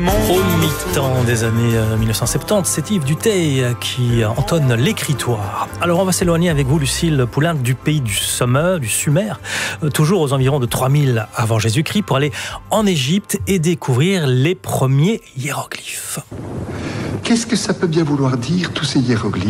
Au mi-temps des années 1970, c'est Yves Duteil qui entonne l'écritoire. Alors on va s'éloigner avec vous, Lucille Poulain, du pays du Sumer, toujours aux environs de 3000 avant Jésus-Christ, pour aller en Égypte et découvrir les premiers hiéroglyphes. Qu'est-ce que ça peut bien vouloir dire, tous ces hiéroglyphes-là ?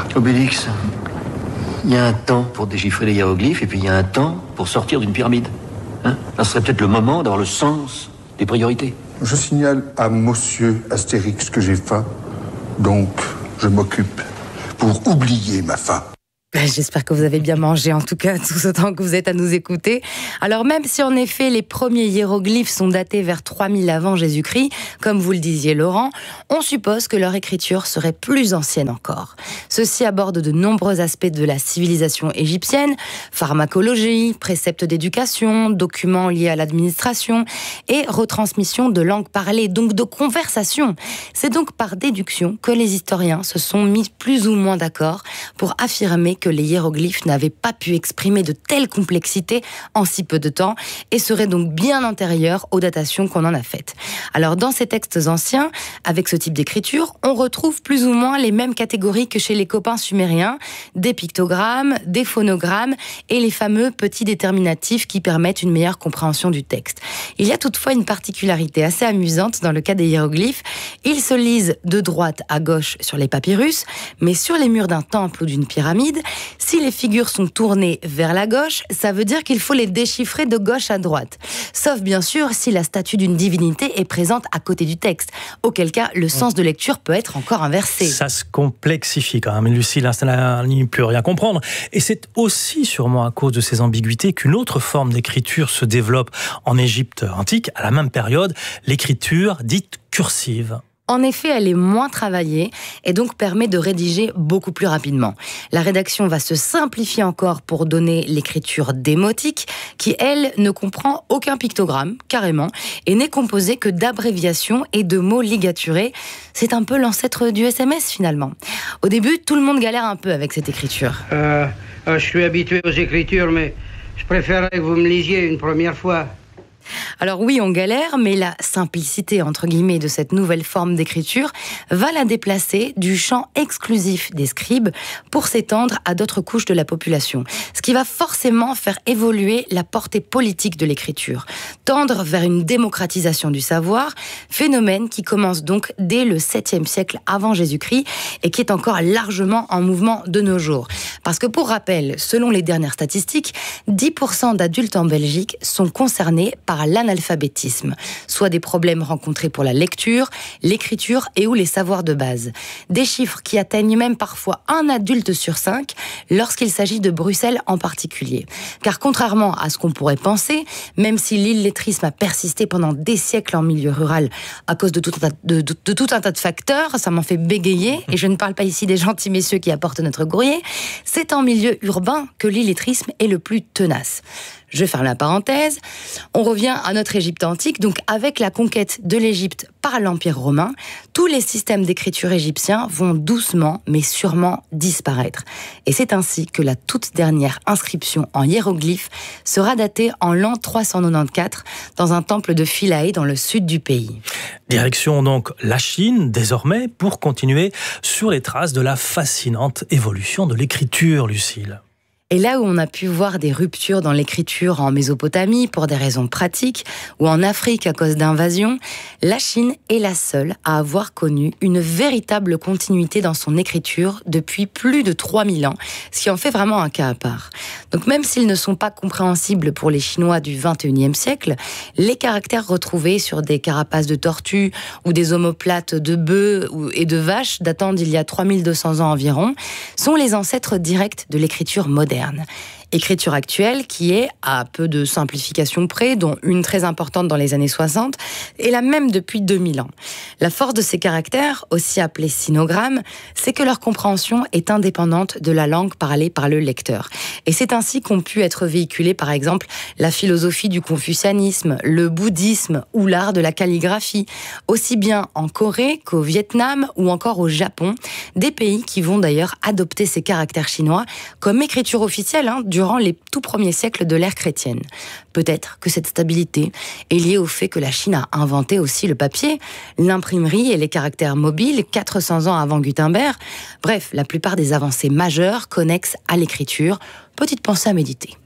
Obélix, il y a un temps pour déchiffrer les hiéroglyphes et puis il y a un temps pour sortir d'une pyramide. Là, ce serait peut-être le moment d'avoir le sens des priorités. Je signale à monsieur Astérix que j'ai faim, donc je m'occupe pour oublier ma faim. J'espère que vous avez bien mangé, en tout cas, tout ce temps que vous êtes à nous écouter. Alors même si en effet les premiers hiéroglyphes sont datés vers 3000 avant Jésus-Christ, comme vous le disiez Laurent, on suppose que leur écriture serait plus ancienne encore. Ceci aborde de nombreux aspects de la civilisation égyptienne, pharmacologie, préceptes d'éducation, documents liés à l'administration et retransmission de langues parlées, donc de conversation. C'est donc par déduction que les historiens se sont mis plus ou moins d'accord pour affirmer que les hiéroglyphes n'avaient pas pu exprimer de telle complexité en si peu de temps et seraient donc bien antérieurs aux datations qu'on en a faites. Alors dans ces textes anciens, avec ce type d'écriture, on retrouve plus ou moins les mêmes catégories que chez les copains sumériens, des pictogrammes, des phonogrammes et les fameux petits déterminatifs qui permettent une meilleure compréhension du texte. Il y a toutefois une particularité assez amusante dans le cas des hiéroglyphes. Ils se lisent de droite à gauche sur les papyrus, mais sur les murs d'un temple ou d'une pyramide, si les figures sont tournées vers la gauche, ça veut dire qu'il faut les déchiffrer de gauche à droite. Sauf bien sûr si la statue d'une divinité est présente à côté du texte, auquel cas le sens de lecture peut être encore inversé. Ça se complexifie quand même, Lucille, ça n'a plus rien comprendre. Et c'est aussi sûrement à cause de ces ambiguïtés qu'une autre forme d'écriture se développe en Égypte antique, à la même période, l'écriture dite cursive. En effet, elle est moins travaillée et donc permet de rédiger beaucoup plus rapidement. La rédaction va se simplifier encore pour donner l'écriture démotique, qui, elle, ne comprend aucun pictogramme, carrément, et n'est composée que d'abréviations et de mots ligaturés. C'est un peu l'ancêtre du SMS, finalement. Au début, tout le monde galère un peu avec cette écriture. Je suis habitué aux écritures, mais je préférerais que vous me lisiez une première fois. Alors oui, on galère, mais la simplicité, entre guillemets, de cette nouvelle forme d'écriture va la déplacer du champ exclusif des scribes pour s'étendre à d'autres couches de la population. Ce qui va forcément faire évoluer la portée politique de l'écriture, tendre vers une démocratisation du savoir, phénomène qui commence donc dès le 7e siècle avant Jésus-Christ et qui est encore largement en mouvement de nos jours. Parce que pour rappel, selon les dernières statistiques, 10% d'adultes en Belgique sont concernés par l'analphabétisme, soit des problèmes rencontrés pour la lecture, l'écriture et ou les savoirs de base. Des chiffres qui atteignent même parfois 1 adulte sur 5 lorsqu'il s'agit de Bruxelles en particulier. Car contrairement à ce qu'on pourrait penser, même si l'illettrisme a persisté pendant des siècles en milieu rural à cause de tout un tas de facteurs, ça m'en fait bégayer, et je ne parle pas ici des gentils messieurs qui apportent notre courrier, c'est en milieu urbain que l'illettrisme est le plus tenace. Je ferme la parenthèse. On revient à notre Égypte antique. Donc, avec la conquête de l'Égypte par l'Empire romain, tous les systèmes d'écriture égyptiens vont doucement, mais sûrement disparaître. Et c'est ainsi que la toute dernière inscription en hiéroglyphes sera datée en l'an 394 dans un temple de Philae dans le sud du pays. Direction donc la Chine, désormais, pour continuer sur les traces de la fascinante évolution de l'écriture, Lucille. Et là où on a pu voir des ruptures dans l'écriture en Mésopotamie pour des raisons pratiques, ou en Afrique à cause d'invasions, la Chine est la seule à avoir connu une véritable continuité dans son écriture depuis plus de 3000 ans, ce qui en fait vraiment un cas à part. Donc même s'ils ne sont pas compréhensibles pour les Chinois du XXIe siècle, les caractères retrouvés sur des carapaces de tortues ou des omoplates de bœufs et de vaches datant d'il y a 3200 ans environ sont les ancêtres directs de l'écriture moderne. Écriture actuelle qui est, à peu de simplifications près, dont une très importante dans les années 60, est la même depuis 2000 ans. La force de ces caractères, aussi appelés sinogrammes, c'est que leur compréhension est indépendante de la langue parlée par le lecteur. Et c'est ainsi qu'ont pu être véhiculés, par exemple, la philosophie du confucianisme, le bouddhisme ou l'art de la calligraphie, aussi bien en Corée qu'au Vietnam ou encore au Japon, des pays qui vont d'ailleurs adopter ces caractères chinois comme écriture officielle durant durant les tout premiers siècles de l'ère chrétienne. Peut-être que cette stabilité est liée au fait que la Chine a inventé aussi le papier, l'imprimerie et les caractères mobiles 400 ans avant Gutenberg. Bref, la plupart des avancées majeures connexes à l'écriture. Petite pensée à méditer.